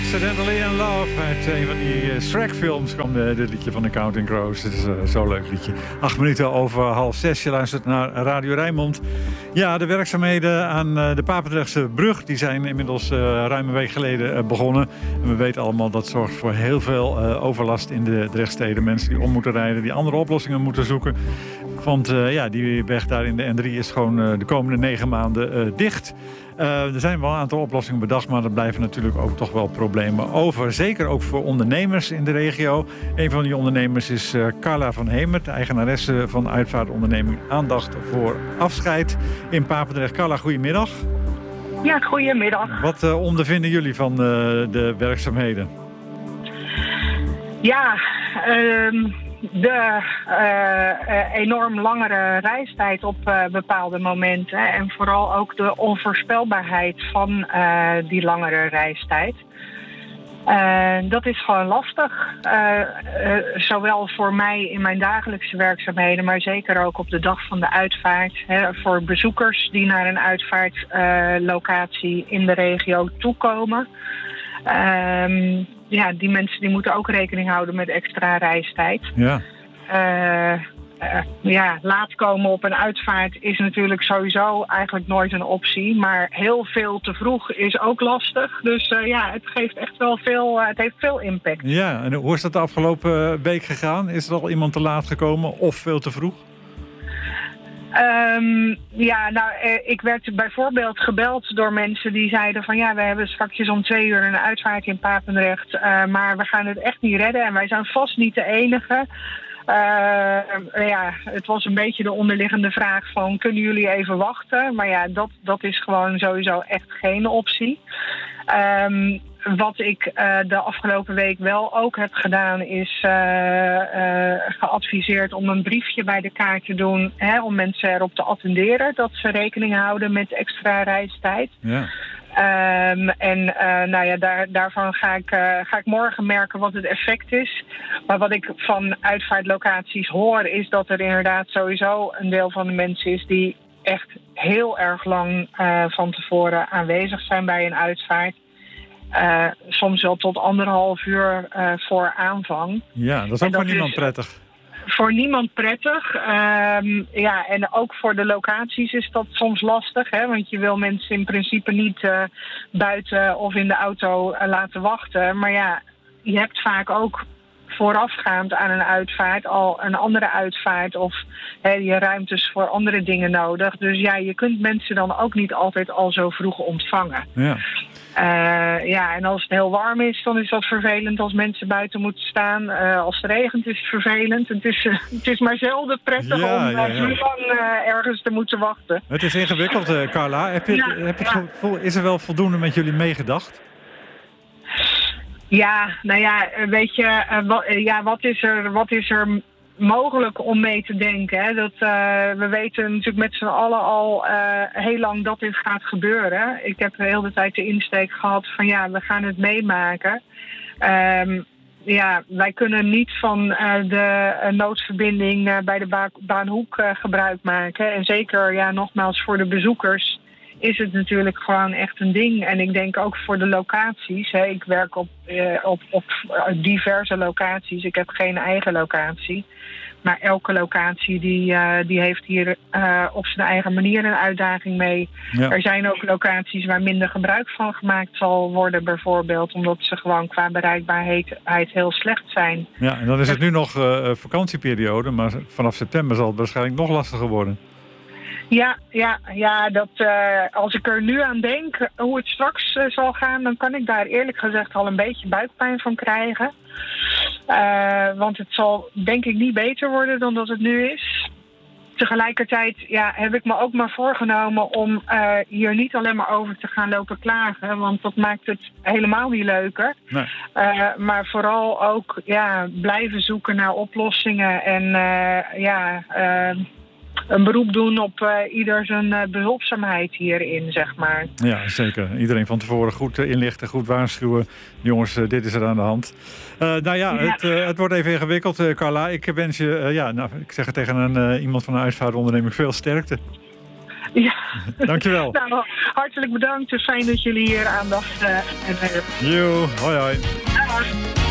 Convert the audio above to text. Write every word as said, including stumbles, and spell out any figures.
Accidentally in Love. Uit een van die uh, Shrek-films kwam de, dit liedje van de Counting Crows. Het is uh, zo'n leuk liedje. Acht minuten over half zes. Je luistert naar Radio Rijnmond. Ja, de werkzaamheden aan uh, de Papendrechtse brug... die zijn inmiddels uh, ruim een week geleden uh, begonnen. En we weten allemaal dat zorgt voor heel veel uh, overlast in de Drechtsteden. Mensen die om moeten rijden, die andere oplossingen moeten zoeken. Want uh, ja, die weg daar in de N drie is gewoon uh, de komende negen maanden uh, dicht... Uh, er zijn wel een aantal oplossingen bedacht, maar er blijven natuurlijk ook toch wel problemen over. Zeker ook voor ondernemers in de regio. Een van die ondernemers is uh, Carla van Hemert, eigenaresse van uitvaartonderneming Aandacht voor Afscheid in Papendrecht. Carla, goedemiddag. Ja, goedemiddag. Wat uh, ondervinden jullie van uh, de werkzaamheden? Ja, um... de uh, enorm langere reistijd op uh, bepaalde momenten en vooral ook de onvoorspelbaarheid van uh, die langere reistijd. Uh, dat is gewoon lastig, uh, uh, zowel voor mij in mijn dagelijkse werkzaamheden, maar zeker ook op de dag van de uitvaart. Hè, voor bezoekers die naar een uitvaartlocatie uh, in de regio toekomen. Um, ja, die mensen die moeten ook rekening houden met extra reistijd. Ja. Uh, uh, ja, laat komen op een uitvaart is natuurlijk sowieso eigenlijk nooit een optie. Maar heel veel te vroeg is ook lastig. Dus uh, ja, het geeft echt wel veel, uh, het heeft veel impact. Ja, en hoe is dat de afgelopen week gegaan? Is er al iemand te laat gekomen of veel te vroeg? Um, ja, nou, ik werd bijvoorbeeld gebeld door mensen die zeiden van... ja, we hebben straks om twee uur een uitvaart in Papendrecht... Uh, maar we gaan het echt niet redden en wij zijn vast niet de enige. Uh, ja, het was een beetje de onderliggende vraag van... kunnen jullie even wachten? Maar ja, dat, dat is gewoon sowieso echt geen optie. Um, Wat ik uh, de afgelopen week wel ook heb gedaan is uh, uh, geadviseerd om een briefje bij de kaart te doen... Hè, om mensen erop te attenderen dat ze rekening houden met extra reistijd. Ja. Um, en uh, nou ja, daar, daarvan ga ik, uh, ga ik morgen merken wat het effect is. Maar wat ik van uitvaartlocaties hoor is dat er inderdaad sowieso een deel van de mensen is... die echt heel erg lang uh, van tevoren aanwezig zijn bij een uitvaart. Uh, soms wel tot anderhalf uur uh, voor aanvang. Ja, dat is ook voor niemand prettig. Voor niemand prettig. Um, ja, en ook voor de locaties is dat soms lastig. Hè? Want je wil mensen in principe niet uh, buiten of in de auto uh, laten wachten. Maar ja, je hebt vaak ook voorafgaand aan een uitvaart al een andere uitvaart of hè, je ruimtes voor andere dingen nodig. Dus ja, je kunt mensen dan ook niet altijd al zo vroeg ontvangen. Ja. Uh, ja, en als het heel warm is, dan is dat vervelend als mensen buiten moeten staan. Uh, als het regent is het vervelend. Het is, uh, het is maar zelden prettig ja, om uh, ja, ja. zo lang uh, ergens te moeten wachten. Het is ingewikkeld, uh, Carla. Heb je, Ja, heb je het ja. gevoel, is er wel voldoende met jullie meegedacht? Ja, nou ja, weet je, uh, wat, uh, ja, wat is er, wat is er mogelijk om mee te denken? Hè? Dat, uh, we weten natuurlijk met z'n allen al uh, heel lang dat dit gaat gebeuren. Ik heb de hele tijd de insteek gehad van ja, we gaan het meemaken. Um, ja, wij kunnen niet van uh, de uh, noodverbinding uh, bij de ba- Baanhoek uh, gebruik maken. En zeker, ja, nogmaals voor de bezoekers is het natuurlijk gewoon echt een ding. En ik denk ook voor de locaties. Hè. Ik werk op, uh, op, op diverse locaties. Ik heb geen eigen locatie. Maar elke locatie die, uh, die heeft hier uh, op zijn eigen manier een uitdaging mee. Ja. Er zijn ook locaties waar minder gebruik van gemaakt zal worden bijvoorbeeld. Omdat ze gewoon qua bereikbaarheid heel slecht zijn. Ja, en dan is het nu nog uh, vakantieperiode. Maar vanaf september zal het waarschijnlijk nog lastiger worden. Ja, ja, ja dat, uh, als ik er nu aan denk hoe het straks uh, zal gaan... dan kan ik daar eerlijk gezegd al een beetje buikpijn van krijgen. Uh, want het zal denk ik niet beter worden dan dat het nu is. Tegelijkertijd ja, heb ik me ook maar voorgenomen om uh, hier niet alleen maar over te gaan lopen klagen. Want dat maakt het helemaal niet leuker. Nee. Uh, maar vooral ook ja, blijven zoeken naar oplossingen en uh, ja... Uh, een beroep doen op uh, ieder zijn uh, behulpzaamheid hierin, zeg maar. Ja, zeker. Iedereen van tevoren goed uh, inlichten, goed waarschuwen. Jongens, uh, dit is er aan de hand. Uh, nou ja, ja. Het, uh, het wordt even ingewikkeld, uh, Carla. Ik wens je, uh, ja, nou, ik zeg het tegen een, uh, iemand van een uitvaartonderneming, veel sterkte. Ja. Dankjewel. Nou, hartelijk bedankt. Fijn dat jullie hier aandacht uh, hebben. Jo, hoi hoi. Dag.